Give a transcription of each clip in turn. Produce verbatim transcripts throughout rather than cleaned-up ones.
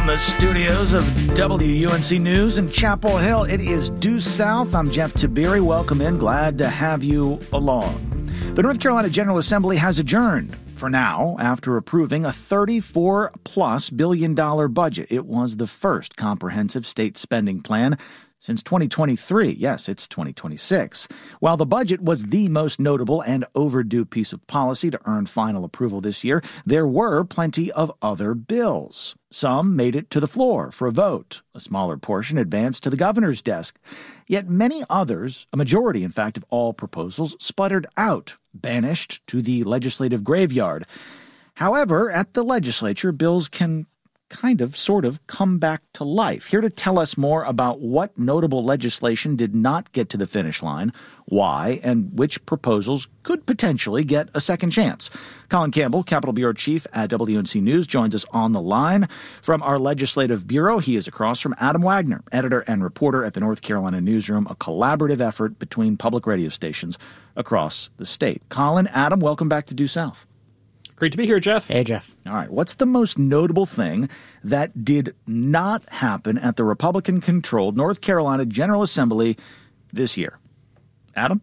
the studios of W U N C News in Chapel Hill, it is Due South. I'm Jeff Tiberi. Welcome in. Glad to have you along. The North Carolina General Assembly has adjourned for now after approving a thirty-four plus billion dollar budget. It was the first comprehensive state spending plan since twenty twenty-three. Yes, it's twenty twenty-six. While the budget was the most notable and overdue piece of policy to earn final approval this year, there were plenty of other bills. Some made it to the floor for a vote. A smaller portion advanced to the governor's desk. Yet many others, a majority, in fact, of all proposals, sputtered out, banished to the legislative graveyard. However, at the legislature, bills can kind of, sort of, come back to life. Here to tell us more about what notable legislation did not get to the finish line, why, and which proposals could potentially get a second chance. Colin Campbell, Capitol Bureau Chief at W N C News, joins us on the line from our Legislative Bureau. He is across from Adam Wagner, editor and reporter at the North Carolina Newsroom, a collaborative effort between public radio stations across the state. Colin, Adam, welcome back to Due South. Great to be here, Jeff. Hey, Jeff. All right. What's the most notable thing that did not happen at the Republican-controlled North Carolina General Assembly this year? Adam?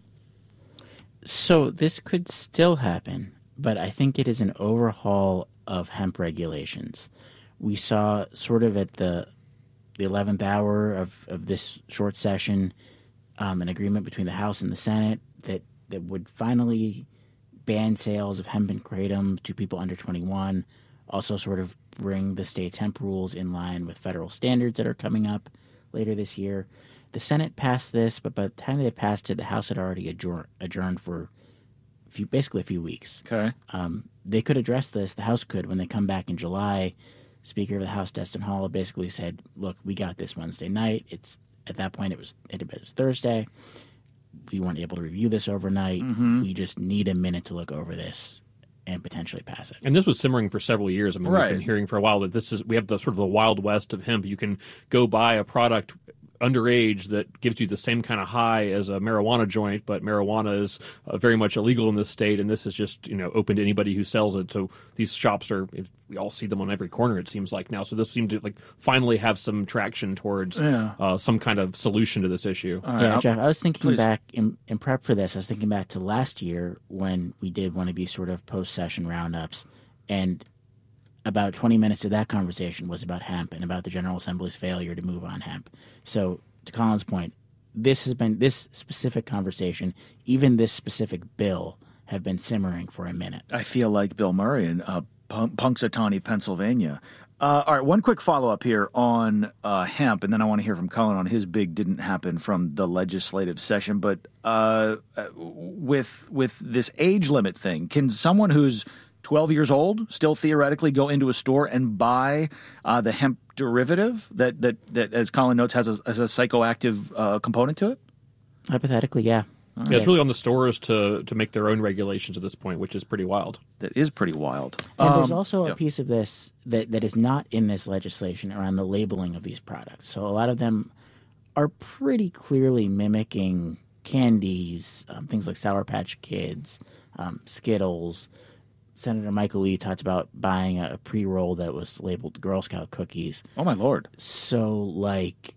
So this could still happen, but I think it is an overhaul of hemp regulations. We saw sort of at the the eleventh hour of, of this short session um, an agreement between the House and the Senate that, that would finally ban sales of hemp and kratom to people under twenty-one, also sort of bring the state's hemp rules in line with federal standards that are coming up later this year. The Senate passed this, but by the time they passed it, the House had already adjourn, adjourned for a few, basically a few weeks. Okay. Um, they could address this, the House could, when they come back in July. Speaker of the House, Destin Hall, basically said, look, we got this Wednesday night. It's at that point, it was, it was Thursday. We weren't able to review this overnight. Mm-hmm. We just need a minute to look over this and potentially pass it. And this was simmering for several years. I mean, right. We've been hearing for a while that this is we have the sort of the wild west of hemp. You can go buy a product underage that gives you the same kind of high as a marijuana joint, but marijuana is uh, very much illegal in this state, and this is just, you know, open to anybody who sells it. So these shops are, we all see them on every corner, it seems like now. So this seemed to like finally have some traction towards yeah. uh, some kind of solution to this issue. Right, yeah, Jeff, I was thinking please. back in, in prep for this, I was thinking back to last year when we did one of these sort of post-session roundups, and about twenty minutes of that conversation was about hemp and about the General Assembly's failure to move on hemp. So to Colin's point, this has been this specific conversation, even this specific bill, have been simmering for a minute. I feel like Bill Murray in uh, Punxsutawney, Pennsylvania. Uh, all right, one quick follow-up here on uh, hemp, and then I want to hear from Colin on his big didn't happen from the legislative session. But uh, with with this age limit thing, can someone who's twelve years old still theoretically go into a store and buy uh, the hemp derivative that, that, that, as Colin notes, has a, has a psychoactive uh, component to it? Hypothetically, yeah. Right. Yeah, it's really on the stores to to make their own regulations at this point, which is pretty wild. That is pretty wild. And um, there's also yeah. a piece of this that, that is not in this legislation around the labeling of these products. So a lot of them are pretty clearly mimicking candies, um, things like Sour Patch Kids, um, Skittles. Senator Michael Lee talked about buying a pre-roll that was labeled Girl Scout cookies. Oh, my Lord. So, like,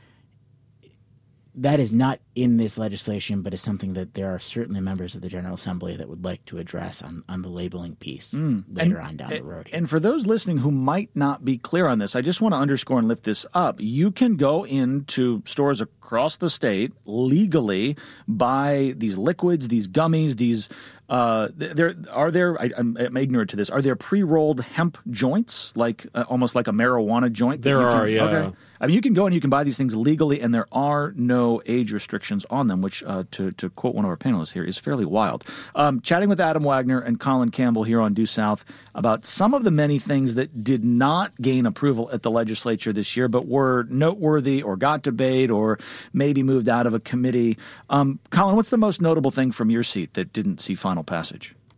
that is not in this legislation, but is something that there are certainly members of the General Assembly that would like to address on, on the labeling piece mm. later and, on down the road. Here. And for those listening who might not be clear on this, I just want to underscore and lift this up. You can go into stores across the state legally, buy these liquids, these gummies, these Uh, there are there. I, I'm, I'm ignorant to this. Are there pre-rolled hemp joints, like uh, almost like a marijuana joint? There are, can, yeah. Okay. I mean, you can go and you can buy these things legally, and there are no age restrictions on them. Which, uh, to to quote one of our panelists here, is fairly wild. Um, chatting with Adam Wagner and Colin Campbell here on Due South about some of the many things that did not gain approval at the legislature this year, but were noteworthy or got debate or maybe moved out of a committee. Um, Colin, what's the most notable thing from your seat that didn't see final passage?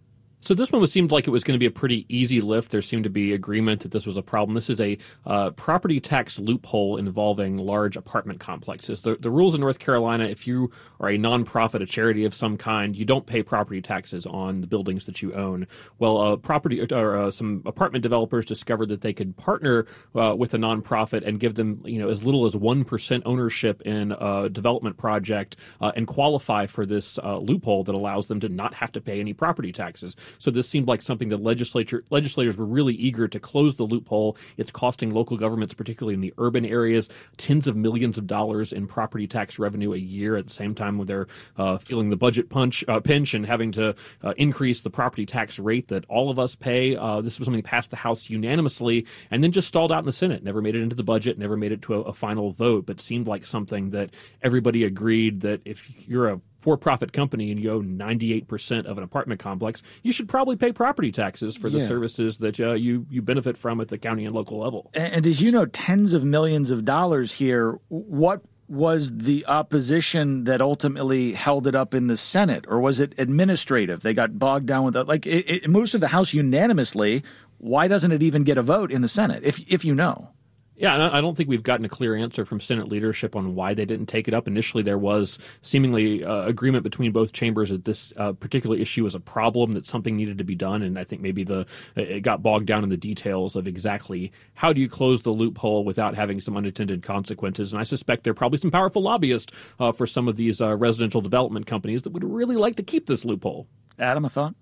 So this one was, seemed like it was going to be a pretty easy lift. There seemed to be agreement that this was a problem. This is a uh, property tax loophole involving large apartment complexes. The, the rules in North Carolina, if you are a nonprofit, a charity of some kind, you don't pay property taxes on the buildings that you own. Well, uh, property or uh, some apartment developers discovered that they could partner uh, with a nonprofit and give them, you know, as little as one percent ownership in a development project uh, and qualify for this uh, loophole that allows them to not have to pay any property taxes. So this seemed like something that legislature legislators were really eager to close the loophole. It's costing local governments, particularly in the urban areas, tens of millions of dollars in property tax revenue a year. At the same time, when they're uh, feeling the budget punch uh, pinch and having to uh, increase the property tax rate that all of us pay. Uh, this was something that passed the House unanimously and then just stalled out in the Senate. Never made it into the budget. Never made it to a, a final vote. But seemed like something that everybody agreed that if you're a for-profit company and you own ninety-eight percent of an apartment complex, you should probably pay property taxes for the yeah. services that uh, you, you benefit from at the county and local level. And, and as you know, tens of millions of dollars here. What was the opposition that ultimately held it up in the Senate, or was it administrative? They got bogged down with that. Like it, it moves to the House unanimously. Why doesn't it even get a vote in the Senate, if if you know? Yeah, I don't think we've gotten a clear answer from Senate leadership on why they didn't take it up. Initially, there was seemingly uh, agreement between both chambers that this uh, particular issue was a problem, that something needed to be done, and I think maybe the it got bogged down in the details of exactly how do you close the loophole without having some unintended consequences. And I suspect there are probably some powerful lobbyists uh, for some of these uh, residential development companies that would really like to keep this loophole. Adam, a thought?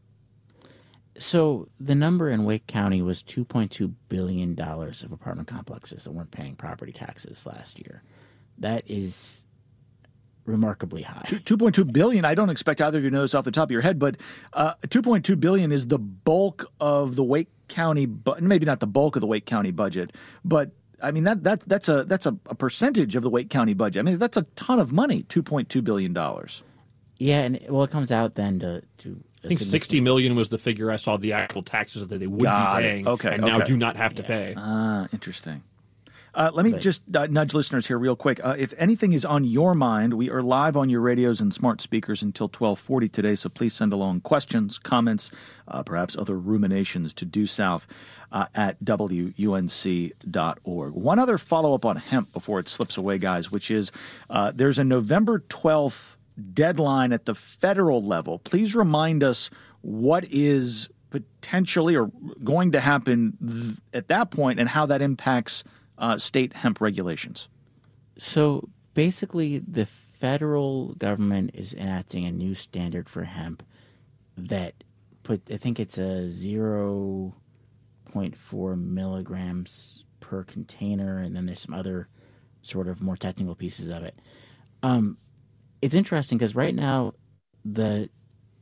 So the number in Wake County was two point two billion dollars of apartment complexes that weren't paying property taxes last year. That is remarkably high. two point two billion dollars, I don't expect either of you to know this off the top of your head, but uh, two point two billion dollars is the bulk of the Wake County, bu- maybe not the bulk of the Wake County budget, but I mean, that that that's a that's a, a percentage of the Wake County budget. I mean, that's a ton of money, two point two billion dollars. Yeah, and well, it comes out then to... to I think sixty million dollars was the figure I saw, the actual taxes that they would Got be it. paying Okay, and now okay. do not have to Yeah. pay. Ah, interesting. Uh, let me But- just uh, nudge listeners here real quick. Uh, if anything is on your mind, we are live on your radios and smart speakers until twelve forty today, so please send along questions, comments, uh, perhaps other ruminations to Due South uh, at W U N C dot org. One other follow-up on hemp before it slips away, guys, which is uh, there's a November twelfth deadline at the federal level. Please remind us what is potentially or going to happen th- at that point and how that impacts uh, state hemp regulations. So basically, the federal government is enacting a new standard for hemp that put, I think it's a zero point four milligrams per container, and then there's some other sort of more technical pieces of it. Um, it's interesting because right now the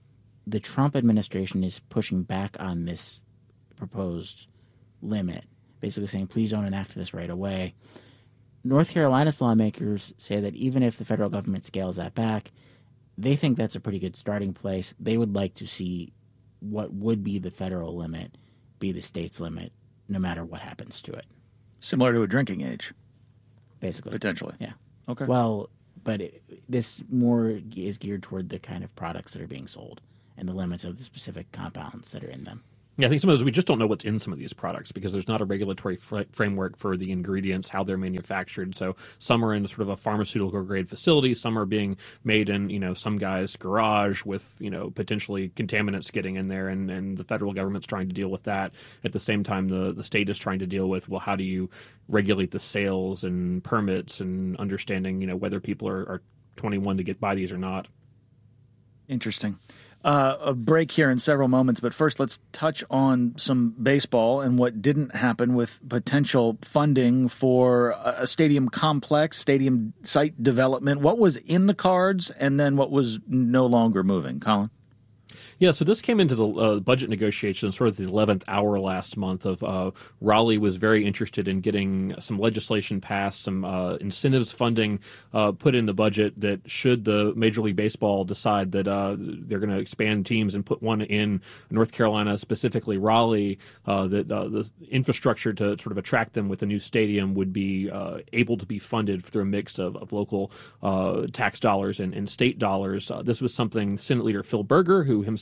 the Trump administration is pushing back on this proposed limit, basically saying, please don't enact this right away. North Carolina's lawmakers say that even if the federal government scales that back, they think that's a pretty good starting place. They would like to see what would be the federal limit be the state's limit, no matter what happens to it, Similar to a drinking age, basically. potentially. Yeah. Okay. Well, but it, this more is geared toward the kind of products that are being sold and the limits of the specific compounds that are in them. Yeah, I think some of those, we just don't know what's in some of these products because there's not a regulatory fr- framework for the ingredients, how they're manufactured. So some are in sort of a pharmaceutical grade facility. Some are being made in, you know, some guy's garage with, you know, potentially contaminants getting in there. And, and the federal government's trying to deal with that. At the same time, the, the state is trying to deal with, well, how do you regulate the sales and permits and understanding, you know, whether people are, are twenty-one to get by these or not. Interesting. Uh, a break here in several moments, but first let's touch on some baseball and what didn't happen with potential funding for a stadium complex, stadium site development. What was in the cards and then what was no longer moving? Colin? Yeah, so this came into the uh, budget negotiations sort of the eleventh hour last month of uh, Raleigh was very interested in getting some legislation passed, some uh, incentives funding uh, put in the budget that should the Major League Baseball decide that uh, they're going to expand teams and put one in North Carolina, specifically Raleigh, uh, that uh, the infrastructure to sort of attract them with a new stadium would be uh, able to be funded through a mix of, of local uh, tax dollars and, and state dollars. Uh, this was something Senate Leader Phil Berger, who himself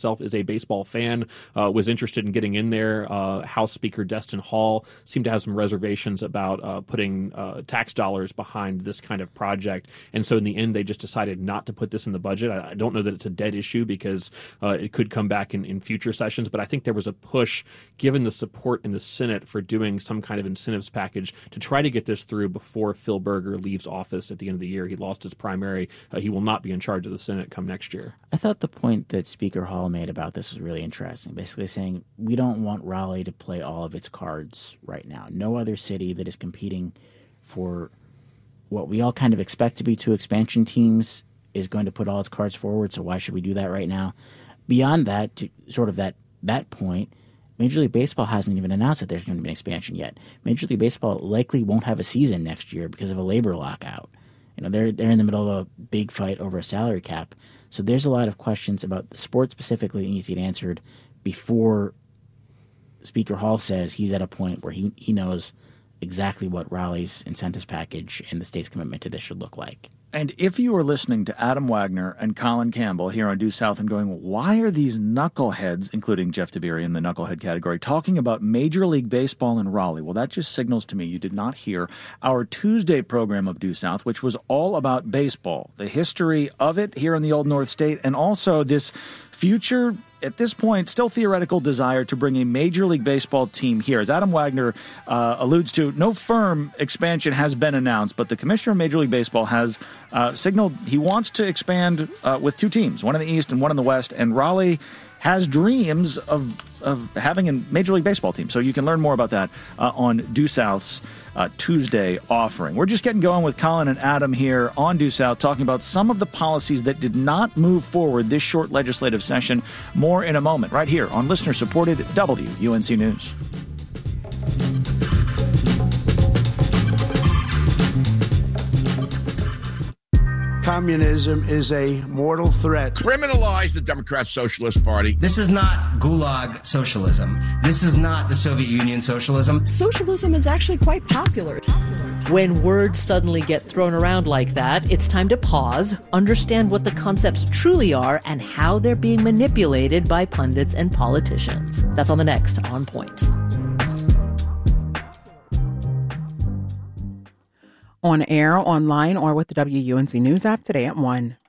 himself is a baseball fan, uh, was interested in getting in there. Uh, House Speaker Destin Hall seemed to have some reservations about uh, putting uh, tax dollars behind this kind of project. And so in the end, they just decided not to put this in the budget. I, I don't know that it's a dead issue because uh, it could come back in, in future sessions. But I think there was a push, given the support in the Senate, for doing some kind of incentives package to try to get this through before Phil Berger leaves office at the end of the year. He lost his primary. Uh, he will not be in charge of the Senate come next year. I thought the point that Speaker Hall made about this was really interesting, basically saying we don't want Raleigh to play all of its cards right now. No other city that is competing for what we all kind of expect to be two expansion teams is going to put all its cards forward, so why should we do that right now? Beyond that, to sort of that, that point, Major League Baseball hasn't even announced that there's going to be an expansion yet. Major League Baseball likely won't have a season next year because of a labor lockout. You know, they're they're in the middle of a big fight over a salary cap. So there's a lot of questions about the sport specifically that need to get answered before Speaker Hall says he's at a point where he, he knows exactly what Raleigh's incentives package and the state's commitment to this should look like. And if you are listening to Adam Wagner and Colin Campbell here on Due South and going, why are these knuckleheads, including Jeff Tiberi in the knucklehead category, talking about Major League Baseball in Raleigh? Well, that just signals to me you did not hear our Tuesday program of Due South, which was all about baseball, the history of it here in the Old North State, and also this future, at this point, still theoretical desire to bring a Major League Baseball team here. As Adam Wagner uh, alludes to, no firm expansion has been announced, but the commissioner of Major League Baseball has uh, signaled he wants to expand uh, with two teams, one in the East and one in the West, and Raleigh has dreams of of having a Major League Baseball team. So you can learn more about that uh, on Due South's uh, Tuesday offering. We're just getting going with Colin and Adam here on Due South, talking about some of the policies that did not move forward this short legislative session. More in a moment, right here on listener-supported W U N C News. Communism is a mortal threat. Criminalize the Democrat Socialist Party. This is not Gulag socialism. This is not the Soviet Union socialism. Socialism is actually quite popular. When words suddenly get thrown around like that, it's time to pause, understand what the concepts truly are, and how they're being manipulated by pundits and politicians. That's on the next On Point. On air, online, or with the W U N C News app today at one.